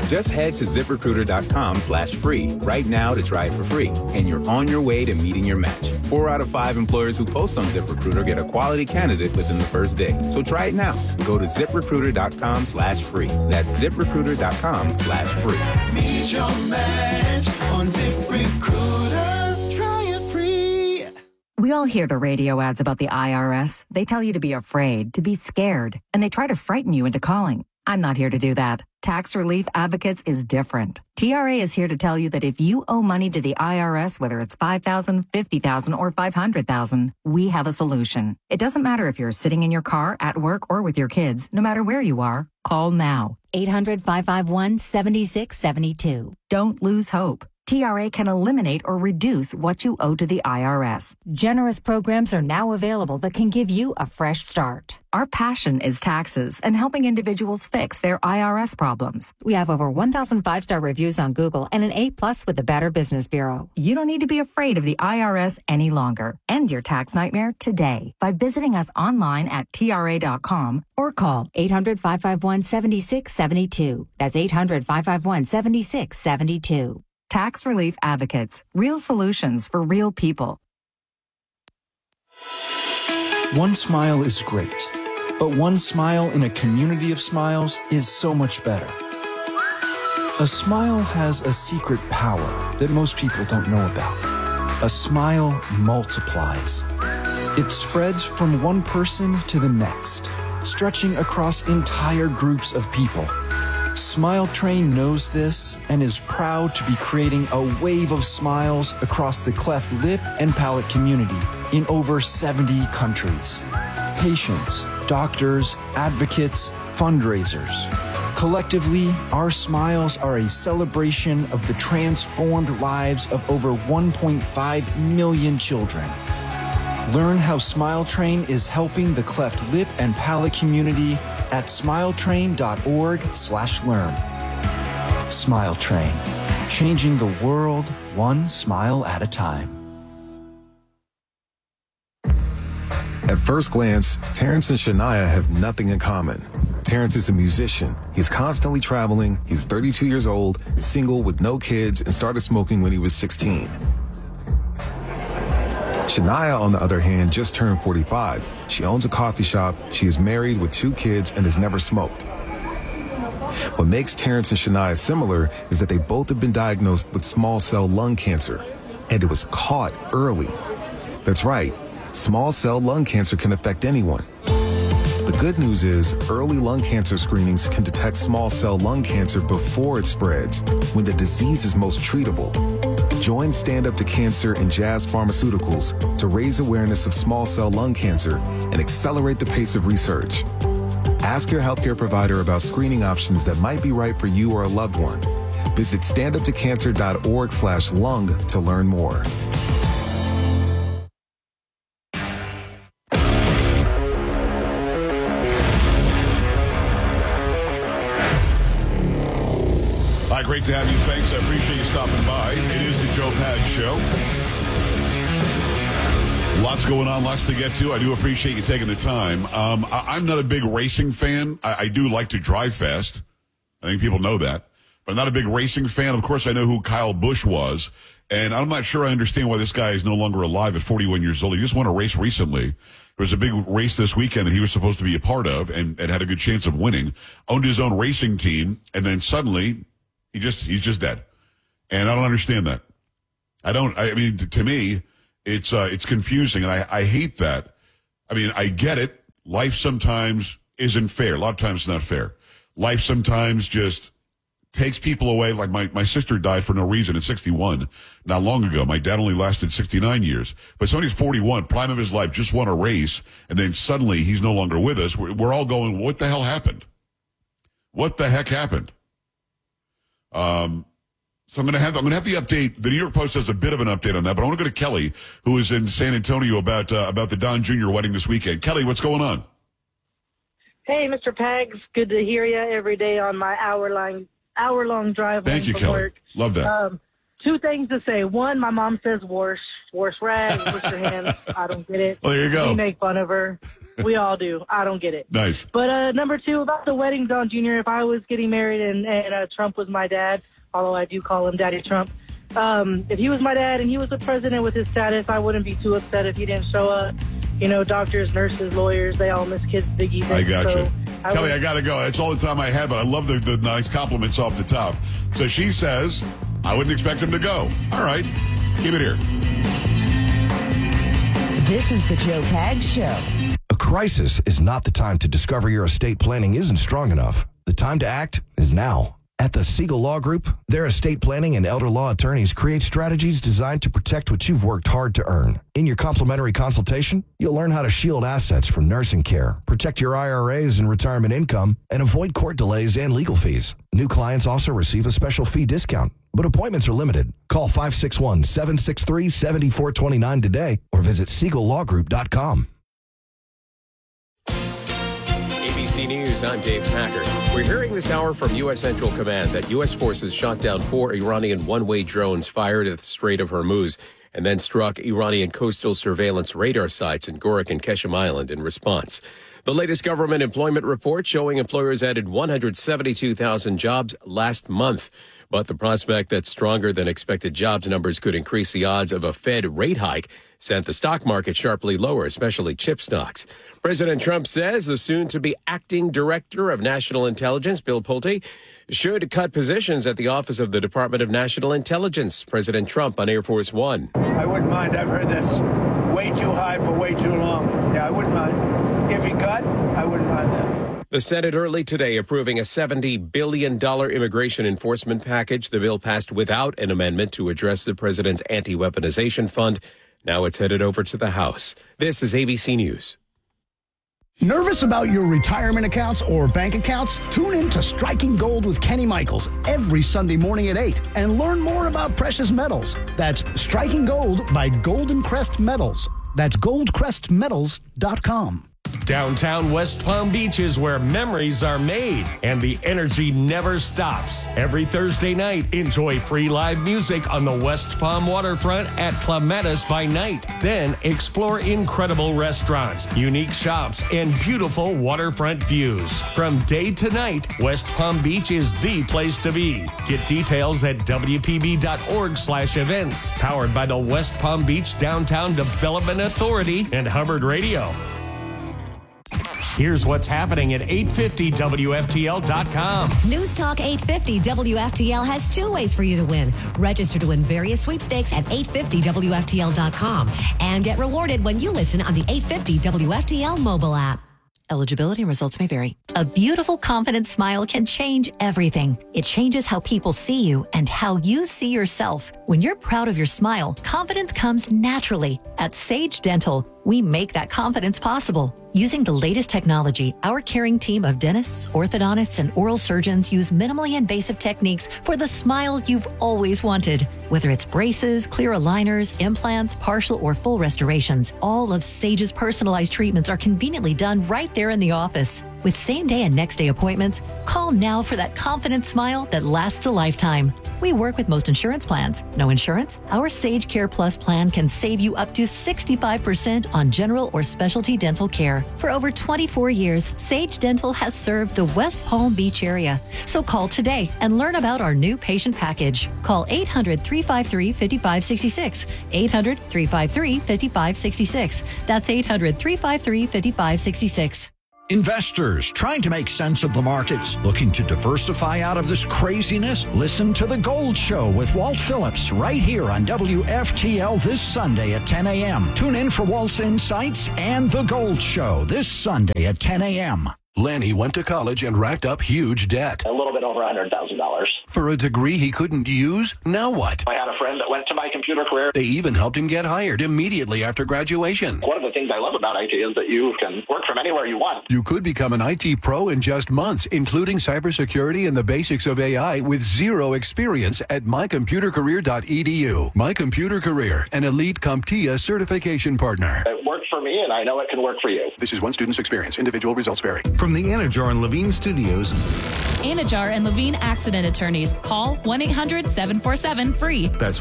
Just head to ZipRecruiter.com/free right now to try it for free, and you're on your way to meeting your match. 4 out of 5 employers who post on ZipRecruiter get a quality candidate within the first day. So try it now. Go to ZipRecruiter.com/free. That's ZipRecruiter.com/free. Meet your match on ZipRecruiter. Try it free. We all hear the radio ads about the IRS. They tell you to be afraid, to be scared, and they try to frighten you into calling. I'm not here to do that. Tax Relief Advocates is different. TRA is here to tell you that if you owe money to the IRS, whether it's $5,000, $50,000, or $500,000, we have a solution. It doesn't matter if you're sitting in your car, at work, or with your kids. No matter where you are, call now. 800-551-7672. Don't lose hope. TRA can eliminate or reduce what you owe to the IRS. Generous programs are now available that can give you a fresh start. Our passion is taxes and helping individuals fix their IRS problems. We have over 1,000 five-star reviews on Google and an A+ with the Better Business Bureau. You don't need to be afraid of the IRS any longer. End your tax nightmare today by visiting us online at TRA.com or call 800-551-7672. That's 800-551-7672. Tax Relief Advocates. Real solutions for real people. One smile is great, but one smile in a community of smiles is so much better. A smile has a secret power that most people don't know about. A smile multiplies. It spreads from one person to the next, stretching across entire groups of people. Smile Train knows this and is proud to be creating a wave of smiles across the cleft lip and palate community in over 70 countries. Patients, doctors, advocates, fundraisers. Collectively, our smiles are a celebration of the transformed lives of over 1.5 million children. Learn how Smile Train is helping the cleft lip and palate community at smiletrain.org/learn. Smile Train, changing the world one smile at a time. At first glance, Terrence and Shania have nothing in common. Terrence is a musician. He's constantly traveling. He's 32 years old, single with no kids, and started smoking when he was 16. Shania, on the other hand, just turned 45. She owns a coffee shop, she is married with 2 kids, and has never smoked. What makes Terrence and Shania similar is that they both have been diagnosed with small cell lung cancer, and it was caught early. That's right, small cell lung cancer can affect anyone. The good news is early lung cancer screenings can detect small cell lung cancer before it spreads, when the disease is most treatable. Join Stand Up to Cancer and Jazz Pharmaceuticals to raise awareness of small cell lung cancer and accelerate the pace of research. Ask your healthcare provider about screening options that might be right for you or a loved one. Visit standuptocancer.org/lung to learn more. Hi, great to have you. Thanks. I appreciate you stopping by. It is the Joe Pags Show. Lots going on, lots to get to. I do appreciate you taking the time. I'm not a big racing fan. I do like to drive fast. I think people know that. But I'm not a big racing fan. Of course, I know who Kyle Busch was. And I'm not sure I understand why this guy is no longer alive at 41 years old. He just won a race recently. There was a big race this weekend that he was supposed to be a part of and had a good chance of winning. Owned his own racing team. And then suddenly he's just dead. And I don't understand that. I mean, to me, it's confusing, and I hate that. I mean, I get it. Life sometimes isn't fair. A lot of times it's not fair. Life sometimes just takes people away. Like my sister died for no reason at 61 not long ago. My dad only lasted 69 years. But somebody's 41, prime of his life, just won a race, and then suddenly he's no longer with us. We're all going, what the hell happened? What the heck happened? So I'm going to have the update. The New York Post has a bit of an update on that, but I want to go to Kelly, who is in San Antonio about the Don Jr. wedding this weekend. Kelly, what's going on? Hey, Mr. Pags. Good to hear you every day on my hour-long drive Thank you, from Kelly. work. Love that. two things to say. One, my mom says wash rag, wash your hands. I don't get it. Well, there you go. We make fun of her. We all do. I don't get it. Nice. But number two, about the wedding, Don Jr., if I was getting married and Trump was my dad, although I do call him Daddy Trump, if he was my dad and he was the president with his status, I wouldn't be too upset if he didn't show up. You know, doctors, nurses, lawyers, they all miss kids' big events. I got so you. Kelly, I got to go. That's all the time I have, but I love the nice compliments off the top. So she says, I wouldn't expect him to go. All right. Keep it here. This is the Joe Pags Show. A crisis is not the time to discover your estate planning isn't strong enough. The time to act is now. At the Siegel Law Group, their estate planning and elder law attorneys create strategies designed to protect what you've worked hard to earn. In your complimentary consultation, you'll learn how to shield assets from nursing care, protect your IRAs and retirement income, and avoid court delays and legal fees. New clients also receive a special fee discount, but appointments are limited. Call 561-763-7429 today or visit SiegelLawGroup.com. ABC News, I'm Dave Packer. We're hearing this hour from U.S. Central Command that U.S. forces shot down 4 Iranian one-way drones fired at the Strait of Hormuz and then struck Iranian coastal surveillance radar sites in Gorak and Keshem Island in response. The latest government employment report showing employers added 172,000 jobs last month. But the prospect that stronger than expected jobs numbers could increase the odds of a Fed rate hike sent the stock market sharply lower, especially chip stocks. President Trump says the soon-to-be acting director of national intelligence, Bill Pulte, should cut positions at the Office of the Department of National Intelligence. President Trump on Air Force One. I wouldn't mind. I've heard that's way too high for way too long. Yeah, I wouldn't mind. If he cut, I wouldn't mind that. The Senate early today approving a $70 billion immigration enforcement package. The bill passed without an amendment to address the president's anti-weaponization fund. Now it's headed over to the House. This is ABC News. Nervous about your retirement accounts or bank accounts? Tune in to Striking Gold with Kenny Michaels every Sunday morning at 8 and learn more about precious metals. That's Striking Gold by Golden Crest Metals. That's goldcrestmetals.com. Downtown West Palm Beach is where memories are made and the energy never stops. Every Thursday night, enjoy free live music on the West Palm waterfront at Clematis by Night. Then explore incredible restaurants, unique shops, and beautiful waterfront views. From day to night, West Palm Beach is the place to be. Get details at WPB.org/events. Powered by the West Palm Beach Downtown Development Authority and Hubbard Radio. Here's what's happening at 850WFTL.com. News Talk 850 WFTL has 2 ways for you to win. Register to win various sweepstakes at 850WFTL.com and get rewarded when you listen on the 850 WFTL mobile app. Eligibility and results may vary. A beautiful, confident smile can change everything. It changes how people see you and how you see yourself. When you're proud of your smile, confidence comes naturally. At Sage Dental, we make that confidence possible. Using the latest technology, our caring team of dentists, orthodontists, and oral surgeons use minimally invasive techniques for the smile you've always wanted. Whether it's braces, clear aligners, implants, partial or full restorations, all of Sage's personalized treatments are conveniently done right there in the office. With same-day and next-day appointments, call now for that confident smile that lasts a lifetime. We work with most insurance plans. No insurance? Our Sage Care Plus plan can save you up to 65% on general or specialty dental care. For over 24 years, Sage Dental has served the West Palm Beach area. So call today and learn about our new patient package. Call 800-353-5566. 800-353-5566. That's 800-353-5566. Investors trying to make sense of the markets, looking to diversify out of this craziness? Listen to The Gold Show with Walt Phillips right here on WFTL this Sunday at 10 a.m. Tune in for Walt's Insights and The Gold Show this Sunday at 10 a.m. Lanny went to college and racked up huge debt. A little bit over $100,000. For a degree he couldn't use? Now what? I had a friend that went to My Computer Career. They even helped him get hired immediately after graduation. One of the things I love about IT is that you can work from anywhere you want. You could become an IT pro in just months, including cybersecurity and the basics of AI with zero experience at mycomputercareer.edu. My Computer Career, an elite CompTIA certification partner. It worked for me, and I know it can work for you. This is one student's experience. Individual results vary. from the Anajar and Levine Studios. Anajar and Levine Accident Attorneys. Call 1-800-747-FREE. That's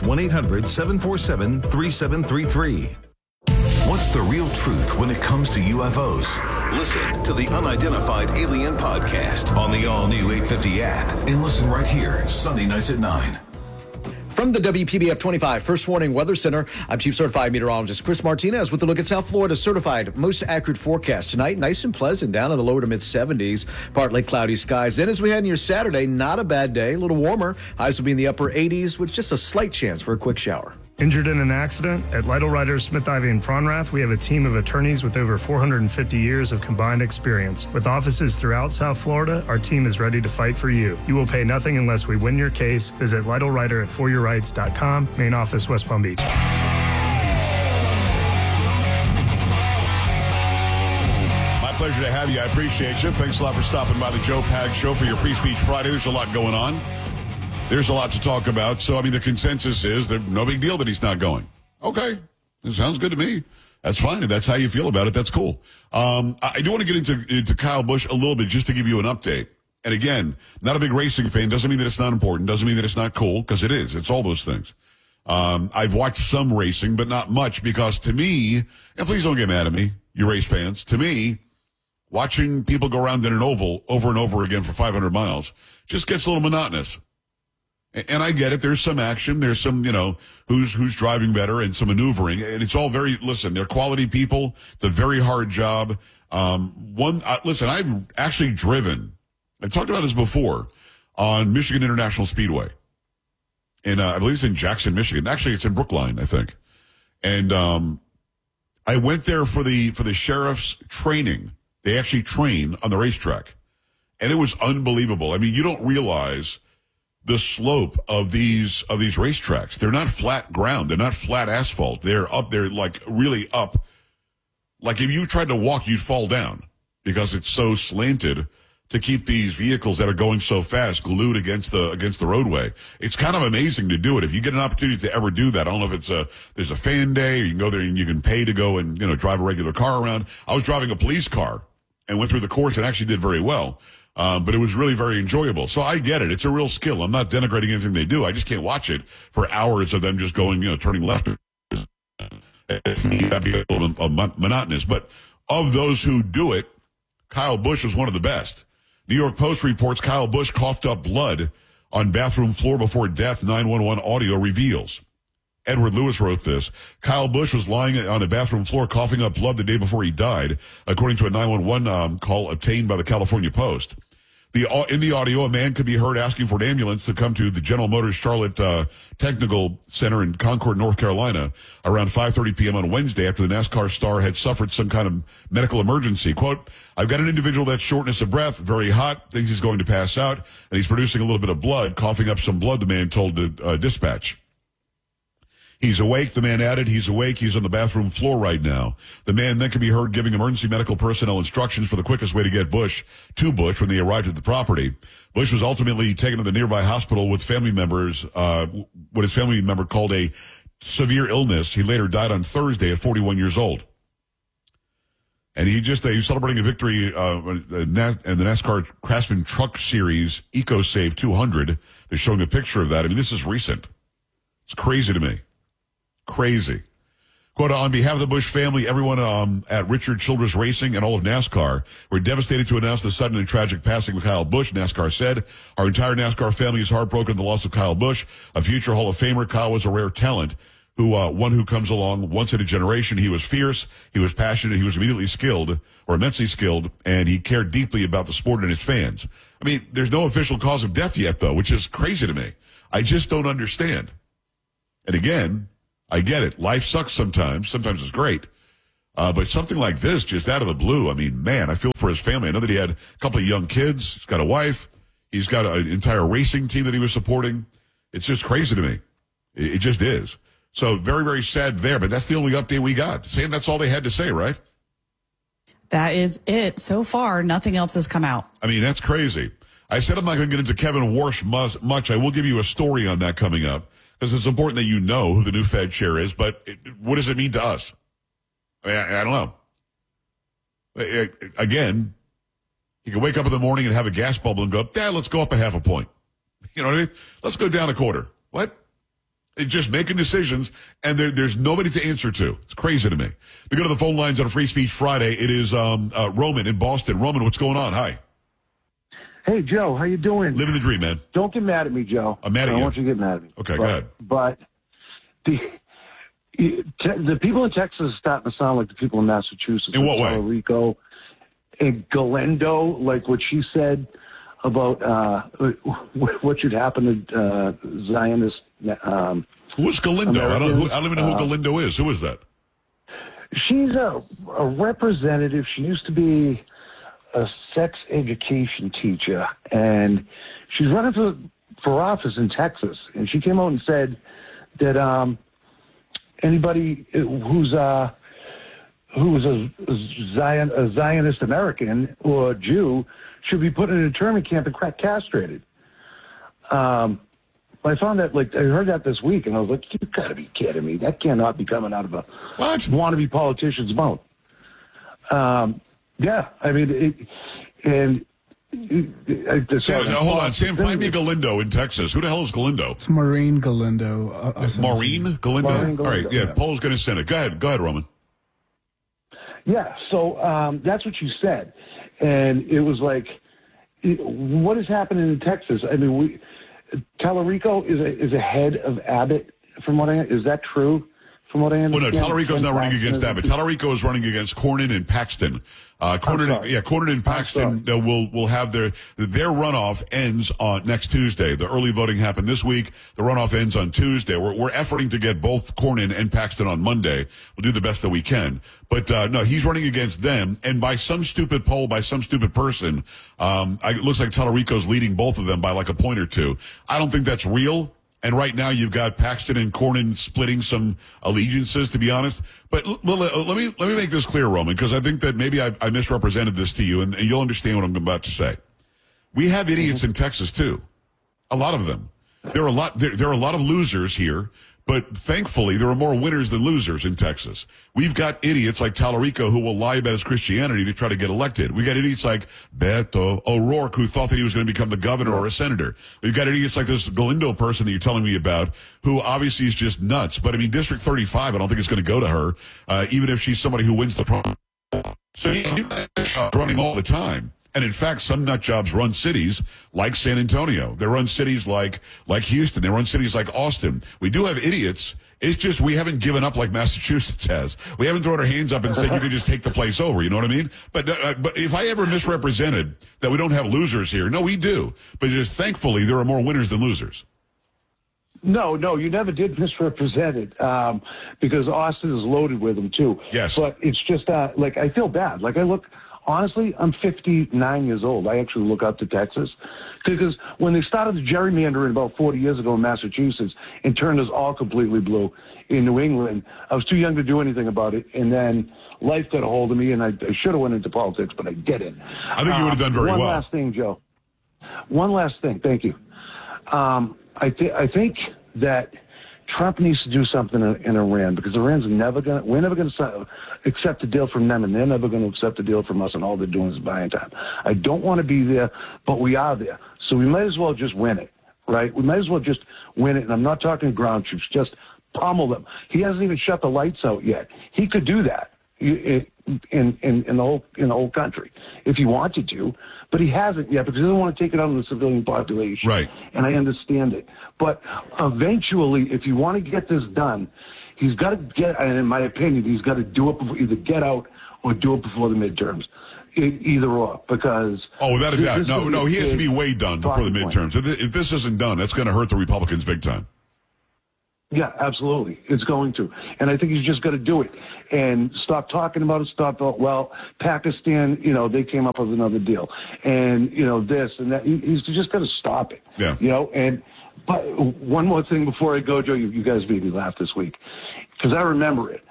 1-800-747-3733. What's the real truth when it comes to UFOs? Listen to the Unidentified Alien Podcast on the all-new 850 app and listen right here, Sunday nights at 9. From the WPBF 25 First Warning Weather Center, I'm Chief Certified Meteorologist Chris Martinez with a look at South Florida's certified most accurate forecast. Tonight, nice and pleasant, down in the lower to mid-70s, partly cloudy skies. Then as we head into your Saturday, not a bad day, a little warmer. Highs will be in the upper 80s with just a slight chance for a quick shower. Injured in an accident? At Lytle Ryder, Smith, Ivy, and Fronrath, we have a team of attorneys with over 450 years of combined experience. With offices throughout South Florida, our team is ready to fight for you. You will pay nothing unless we win your case. Visit Lytle Ryder at foryourrights.com, main office, West Palm Beach. My pleasure to have you. I appreciate you. Thanks a lot for stopping by the Joe Pag Show for your Free Speech Friday. There's a lot going on. There's a lot to talk about. So, I mean, the consensus is that no big deal that he's not going. Okay. That sounds good to me. That's fine. If that's how you feel about it, that's cool. I do want to get into Kyle Busch a little bit just to give you an update. And again, not a big racing fan. Doesn't mean that it's not important. Doesn't mean that it's not cool, because it is. It's all those things. I've watched some racing, but not much, because to me, and please don't get mad at me, you race fans, to me, watching people go around in an oval over and over again for 500 miles just gets a little monotonous. And I get it. There's some action. There's some, who's driving better and some maneuvering. And it's all listen, they're quality people. It's a very hard job. Listen, I've actually driven, I talked about this before, on Michigan International Speedway. And I believe it's in Jackson, Michigan. Actually, it's in Brookline, I think. And I went there for the sheriff's training. They actually train on the racetrack. And it was unbelievable. I mean, you don't realize the slope of these racetracks. They're not flat ground. They're not flat asphalt. They're up there, like really up. Like if you tried to walk, you'd fall down because it's so slanted to keep these vehicles that are going so fast glued against the roadway. It's kind of amazing to do it. If you get an opportunity to ever do that, I don't know if there's a fan day, or you can go there and you can pay to go and, drive a regular car around. I was driving a police car and went through the course and actually did very well. But it was really very enjoyable. So I get it. It's a real skill. I'm not denigrating anything they do. I just can't watch it for hours of them just going, turning left. That'd be a little monotonous. But of those who do it, Kyle Busch is one of the best. New York Post reports Kyle Busch coughed up blood on bathroom floor before death, 911 audio reveals. Edward Lewis wrote this. Kyle Busch was lying on a bathroom floor coughing up blood the day before he died, according to a 911 call obtained by the California Post. In the audio, a man could be heard asking for an ambulance to come to the General Motors Charlotte Technical Center in Concord, North Carolina, around 5:30 p.m. on Wednesday after the NASCAR star had suffered some kind of medical emergency. Quote, I've got an individual that's shortness of breath, very hot, thinks he's going to pass out, and he's producing a little bit of blood, coughing up some blood, the man told the dispatch. He's awake, the man added. He's awake. He's on the bathroom floor right now. The man then could be heard giving emergency medical personnel instructions for the quickest way to get Busch when they arrived at the property. Busch was ultimately taken to the nearby hospital with family members, what his family member called a severe illness. He later died on Thursday at 41 years old. And he was celebrating a victory in the NASCAR Craftsman Truck Series EcoSave 200. They're showing a picture of that. I mean, this is recent. It's crazy to me. Crazy. Quote, on behalf of the Busch family, everyone at Richard Childress Racing and all of NASCAR, we're devastated to announce the sudden and tragic passing of Kyle Busch, NASCAR said. Our entire NASCAR family is heartbroken at the loss of Kyle Busch, a future Hall of Famer. Kyle was a rare talent, one who comes along once in a generation. He was fierce, he was passionate, he was immensely skilled, and he cared deeply about the sport and its fans. I mean, there's no official cause of death yet, though, which is crazy to me. I just don't understand. And again, I get it. Life sucks sometimes. Sometimes it's great. But something like this, just out of the blue, I mean, man, I feel for his family. I know that he had a couple of young kids. He's got a wife. He's got an entire racing team that he was supporting. It's just crazy to me. It just is. So very, very sad there. But that's the only update we got. Sam, that's all they had to say, right? That is it. So far, nothing else has come out. I mean, that's crazy. I said I'm not going to get into Kevin Warsh much. I will give you a story on that coming up, because it's important that you know who the new Fed chair is, but what does it mean to us? I mean, I don't know. Again, He can wake up in the morning and have a gas bubble and go, let's go up a half a point. You know what I mean? Let's go down a quarter. What? It's just making decisions, and there's nobody to answer to. It's crazy to me. We go to the phone lines on a Free Speech Friday. It is Roman in Boston. Roman, what's going on? Hi. Hey, Joe. How you doing? Living the dream, man. Don't get mad at me, Joe. I'm mad at you. I don't want you to get mad at me. Okay, go ahead. But the people in Texas are starting to sound like the people in Massachusetts. In what way? Puerto Rico and Galindo, like what she said about what should happen to Zionist. Who is Galindo? I don't even know who Galindo is. Who is that? She's a representative. She used to be a sex education teacher, and she's running for office in Texas. And she came out and said that anybody who's a Zionist American or Jew should be put in an internment camp and castrated. I found that, I heard that this week, and I was like, you got to be kidding me. That cannot be coming out of a wannabe politician's mouth. Yeah, I mean, hold on, Sam, find me Galindo in Texas. Who the hell is Galindo? It's Maureen Galindo. Maureen Galindo? Maureen Galindo? All right, yeah. Paul's going to send it. Go ahead, Roman. Yeah, so that's what you said. And it was like, what is happening in Texas? I mean, Tallarico is ahead of Abbott, from what is that true? From what I understand. Well, no, Tallarico's not running against Abbott. Tallarico is running against Cornyn and Paxton. Cornyn and Paxton will have their runoff ends on next Tuesday. The early voting happened this week. The runoff ends on Tuesday. We're efforting to get both Cornyn and Paxton on Monday. We'll do the best that we can. But no, he's running against them. And by some stupid poll, by some stupid person, it looks like Tallarico's leading both of them by like a point or two. I don't think that's real. And right now you've got Paxton and Cornyn splitting some allegiances, to be honest. But let me make this clear, Roman, because I think that maybe I misrepresented this to you, and you'll understand what I'm about to say. We have idiots in Texas too, a lot of them. There are a lot of losers here, but thankfully there are more winners than losers in Texas. We've got idiots like Tallarico who will lie about his Christianity to try to get elected. We've got idiots like Beto O'Rourke who thought that he was going to become the governor or a senator. We've got idiots like this Galindo person that you're telling me about who obviously is just nuts. But I mean, District 35, I don't think it's going to go to her, even if she's somebody who wins the primary. So he's running all the time. And in fact, some nut jobs run cities like San Antonio. They run cities like Houston. They run cities like Austin. We do have idiots. It's just we haven't given up like Massachusetts has. We haven't thrown our hands up and said you can just take the place over. You know what I mean? But if I ever misrepresented that we don't have losers here, no, we do. But just thankfully there are more winners than losers. No, you never did misrepresent it because Austin is loaded with them too. Yes. But it's just I feel bad. Honestly, I'm 59 years old. I actually look up to Texas because when they started the gerrymandering about 40 years ago in Massachusetts and turned us all completely blue in New England, I was too young to do anything about it. And then life got a hold of me, and I should have went into politics, but I didn't. I think you would have done very well. One last thing, Joe. One last thing. Thank you. I think that Trump needs to do something in Iran because Iran's we're never going to accept a deal from them, and they're never going to accept a deal from us, and all they're doing is buying time. I don't want to be there, but we are there. So we might as well just win it, right? We might as well just win it, and I'm not talking ground troops, just pummel them. He hasn't even shut the lights out yet. He could do that in the whole country if he wanted to, but he hasn't yet because he doesn't want to take it out on the civilian population. Right. And I understand it. But eventually, if you want to get this done, he's got to get, and in my opinion, he's got to do it before, either get out or do it before the midterms. Either or, because... Oh, without a doubt. No, he has to be way done before the midterms. If this isn't done, that's going to hurt the Republicans big time. Yeah, absolutely. It's going to. And I think he's just got to do it and stop talking about it. Pakistan, they came up with another deal. And, this and that. He's just got to stop it. Yeah. But one more thing before I go, Joe, you guys made me laugh this week because I remember it.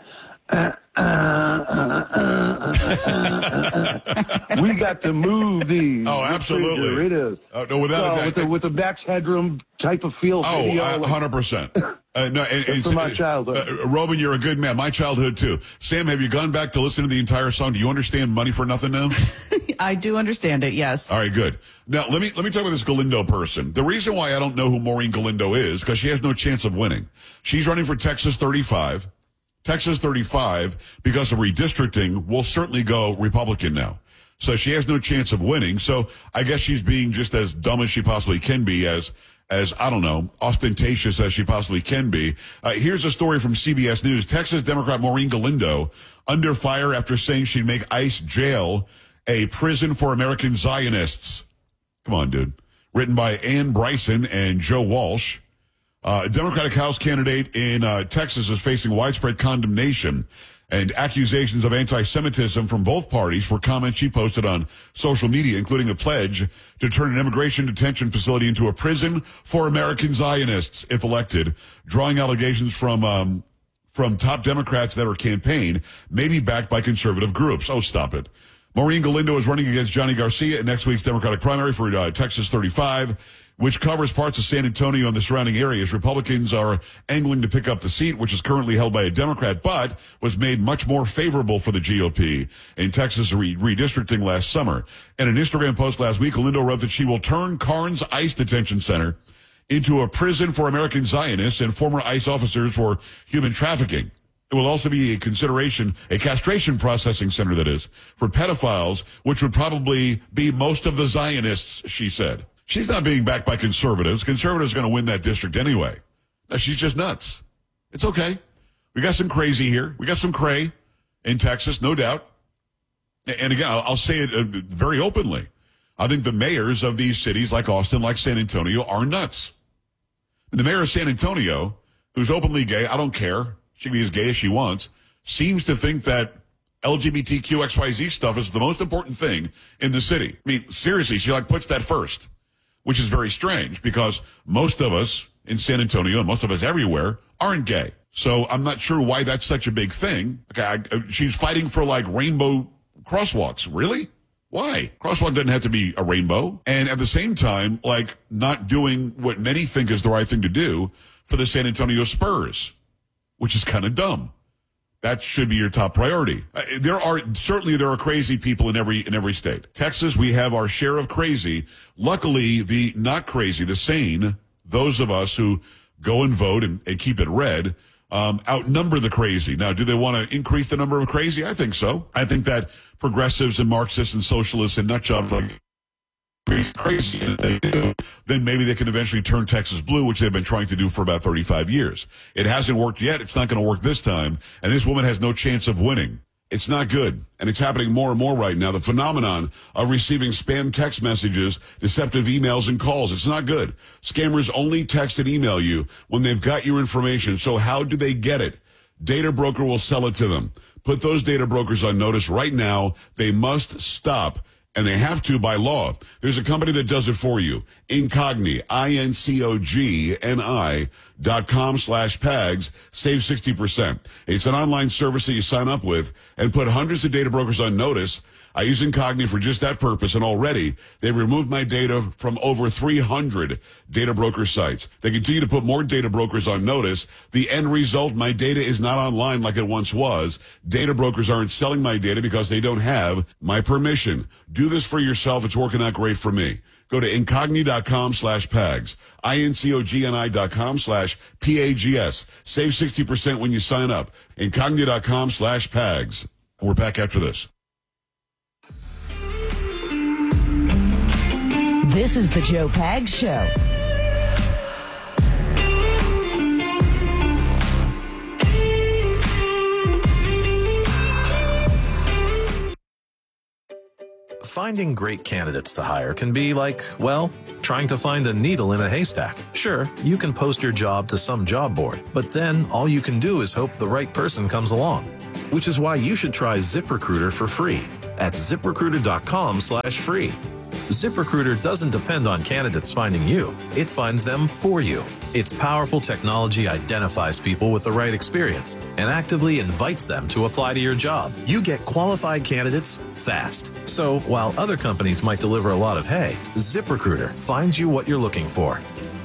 We got to move these. Oh, absolutely. It is. No, without a doubt. With the Max Headroom type of feel. Oh, 100%. It's from my childhood. Roman, you're a good man. My childhood, too. Sam, have you gone back to listen to the entire song? Do you understand Money for Nothing now? I do understand it, yes. All right, good. Now, let me talk about this Galindo person. The reason why I don't know who Maureen Galindo is, because she has no chance of winning. She's running for Texas 35. Texas 35, because of redistricting, will certainly go Republican now. So she has no chance of winning. So I guess she's being just as dumb as she possibly can be, as I don't know, ostentatious as she possibly can be. Here's a story from CBS News. Texas Democrat Maureen Galindo under fire after saying she'd make ICE jail a prison for American Zionists. Come on, dude. Written by Ann Bryson and Joe Walsh. A Democratic House candidate in Texas is facing widespread condemnation and accusations of anti-Semitism from both parties for comments she posted on social media, including a pledge to turn an immigration detention facility into a prison for American Zionists if elected, drawing allegations from top Democrats that her campaign may be backed by conservative groups. Oh, stop it. Maureen Galindo is running against Johnny Garcia in next week's Democratic primary for Texas 35, which covers parts of San Antonio and the surrounding areas. Republicans are angling to pick up the seat, which is currently held by a Democrat, but was made much more favorable for the GOP in Texas redistricting last summer. In an Instagram post last week, Galindo wrote that she will turn Carnes ICE Detention Center into a prison for American Zionists and former ICE officers for human trafficking. It will also be a castration processing center, that is, for pedophiles, which would probably be most of the Zionists, she said. She's not being backed by conservatives. Conservatives are going to win that district anyway. Now, she's just nuts. It's okay. We got some crazy here. We got some cray in Texas, no doubt. And again, I'll say it very openly. I think the mayors of these cities, like Austin, like San Antonio, are nuts. And the mayor of San Antonio, who's openly gay, I don't care. She can be as gay as she wants, seems to think that LGBTQ XYZ stuff is the most important thing in the city. I mean, seriously, she puts that first, which is very strange because most of us in San Antonio and most of us everywhere aren't gay. So I'm not sure why that's such a big thing. Okay, she's fighting for rainbow crosswalks. Really? Why? Crosswalk doesn't have to be a rainbow. And at the same time, not doing what many think is the right thing to do for the San Antonio Spurs, which is kind of dumb. That should be your top priority. There are crazy people in every state. Texas, we have our share of crazy. Luckily, the not crazy, the sane, those of us who go and vote and keep it red, outnumber the crazy. Now, do they want to increase the number of crazy? I think so. I think that progressives and Marxists and socialists and nutjobs crazy, and they do, then maybe they can eventually turn Texas blue, which they've been trying to do for about 35 years. It hasn't worked yet. It's not going to work this time. And this woman has no chance of winning. It's not good. And it's happening more and more right now. The phenomenon of receiving spam text messages, deceptive emails, and calls. It's not good. Scammers only text and email you when they've got your information. So how do they get it? Data broker will sell it to them. Put those data brokers on notice right now. They must stop. And they have to by law. There's a company that does it for you. Incogni, incogni.com/PAGS. Save 60%. It's an online service that you sign up with and put hundreds of data brokers on notice. I use Incogni for just that purpose, and already they've removed my data from over 300 data broker sites. They continue to put more data brokers on notice. The end result, my data is not online like it once was. Data brokers aren't selling my data because they don't have my permission. Do this for yourself. It's working out great for me. Go to incogni.com/PAGS, incogni.com/PAGS. Save 60% when you sign up. Incogni.com/PAGS. We're back after this. This is the Joe Pags Show. Finding great candidates to hire can be like, trying to find a needle in a haystack. Sure, you can post your job to some job board, but then all you can do is hope the right person comes along. Which is why you should try ZipRecruiter for free at ZipRecruiter.com/free. ZipRecruiter doesn't depend on candidates finding you. It finds them for you. Its powerful technology identifies people with the right experience and actively invites them to apply to your job. You get qualified candidates fast. So while other companies might deliver a lot of hay, ZipRecruiter finds you what you're looking for.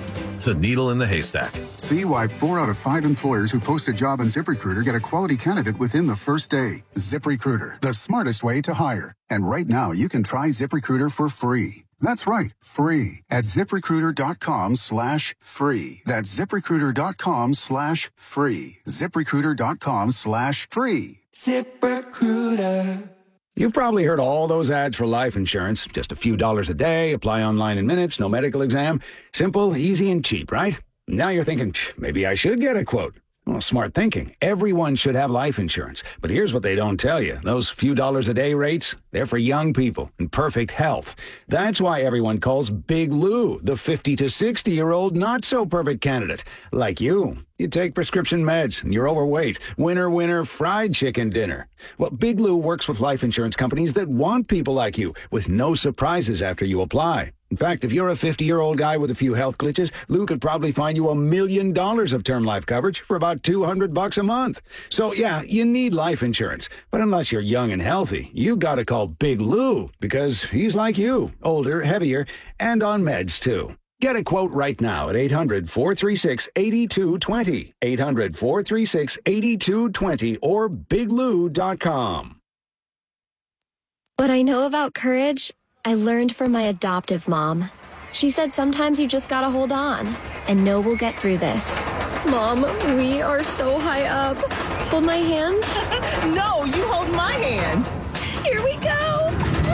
the needle in the haystack. See why 4 out of 5 employers who post a job on ZipRecruiter get a quality candidate within the first day. ZipRecruiter, the smartest way to hire. And right now, you can try ZipRecruiter for free. That's right, free at ZipRecruiter.com/free. That's ZipRecruiter.com/free. ZipRecruiter.com/free. ZipRecruiter. You've probably heard all those ads for life insurance. Just a few dollars a day, apply online in minutes, no medical exam. Simple, easy, and cheap, right? Now you're thinking, maybe I should get a quote. Well, smart thinking. Everyone should have life insurance. But here's what they don't tell you. Those few dollars a day rates, they're for young people in perfect health. That's why everyone calls Big Lou the 50 to 60-year-old not-so-perfect candidate. Like you. You take prescription meds, and you're overweight. Winner, winner, fried chicken dinner. Well, Big Lou works with life insurance companies that want people like you, with no surprises after you apply. In fact, if you're a 50-year-old guy with a few health glitches, Lou could probably find you $1 million of term life coverage for about $200 a month. So, yeah, you need life insurance. But unless you're young and healthy, you gotta call Big Lou, because he's like you, older, heavier, and on meds, too. Get a quote right now at 800-436-8220, 800-436-8220, or biglou.com. What I know about courage, I learned from my adoptive mom. She said sometimes you just gotta hold on and know we'll get through this. Mom, we are so high up. Hold my hand. No, you hold my hand. Here we go.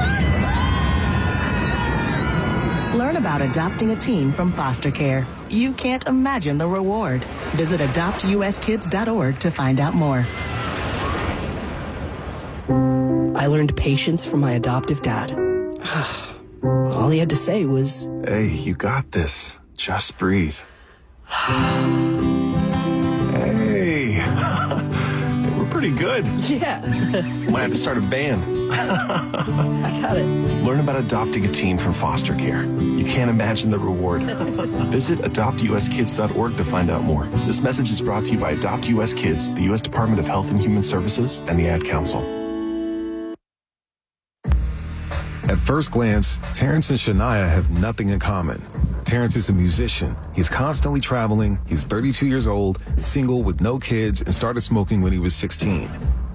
Learn about adopting a teen from foster care. You can't imagine the reward. Visit adoptuskids.org to find out more. I learned patience from my adoptive dad. All he had to say was, "Hey, you got this. Just breathe." Hey, we're pretty good. Yeah. Might have to start a band. I got it. Learn about adopting a teen from foster care. You can't imagine the reward. Visit adoptuskids.org to find out more. This message is brought to you by Adopt US Kids, the U.S. Department of Health and Human Services, and the Ad Council. At first glance, Terrence and Shania have nothing in common. Terrence is a musician. He's constantly traveling. He's 32 years old, single with no kids, and started smoking when he was 16.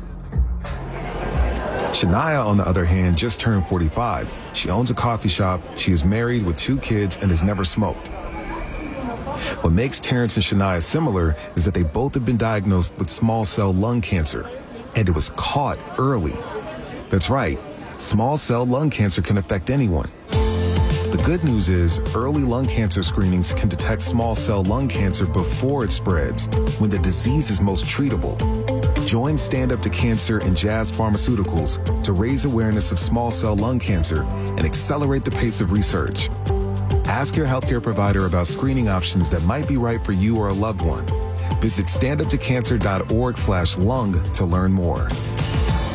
Shania, on the other hand, just turned 45. She owns a coffee shop. She is married with 2 kids and has never smoked. What makes Terrence and Shania similar is that they both have been diagnosed with small cell lung cancer, and it was caught early. That's right. Small cell lung cancer can affect anyone. The good news is early lung cancer screenings can detect small cell lung cancer before it spreads, when the disease is most treatable. Join Stand Up to Cancer and Jazz Pharmaceuticals to raise awareness of small cell lung cancer and accelerate the pace of research. Ask your healthcare provider about screening options that might be right for you or a loved one. Visit standuptocancer.org/lung to learn more.